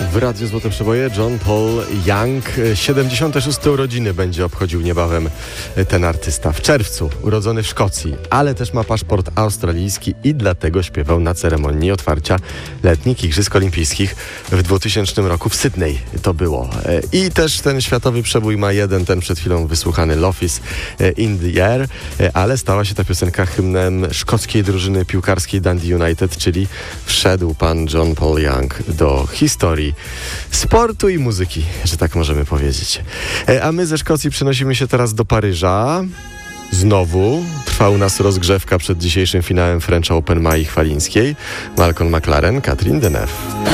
w Radiu Złote Przeboje John Paul Young. 76. urodziny będzie obchodził niebawem ten artysta. W czerwcu, urodzony w Szkocji, ale też ma paszport australijski i dlatego śpiewał na ceremonii otwarcia letnich Igrzysk Olimpijskich w 2000 roku w Sydney. To było. I też ten światowy przebój ma jeden, ten przed chwilą wysłuchany Love is in the Air, ale stała się ta piosenka hymnem szkockiej drużyny piłkarskiej Dundee United, czyli wszedł pan John Paul Young do historii sportu i muzyki, że tak możemy powiedzieć. A my ze Szkocji przenosimy się teraz do Paryża. Znowu trwa u nas rozgrzewka przed dzisiejszym finałem French Open Mai Chwalińskiej. Malcolm McLaren, Catherine Deneuve.